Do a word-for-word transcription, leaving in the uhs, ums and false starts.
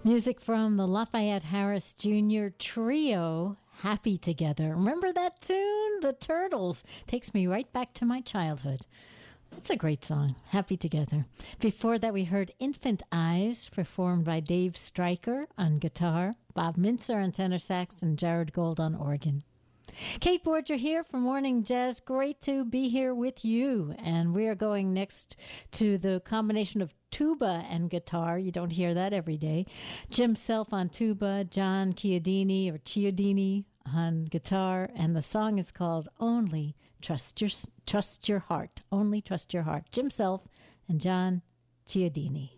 Music from the Lafayette Harris Junior Trio, Happy Together. Remember that tune? The Turtles. Takes me right back to my childhood. That's a great song, Happy Together. Before that, we heard Infant Eyes, performed by Dave Stryker on guitar, Bob Mintzer on tenor sax, and Jared Gold on organ. Kate Borger here for Morning Jazz. Great to be here with you. And we are going next to the combination of tuba and guitar. You don't hear that every day. Jim Self on tuba, John Chiodini or Chiodini on guitar, and the song is called Only Trust Your Trust Your Heart. Only Trust Your Heart. Jim Self and John Chiodini.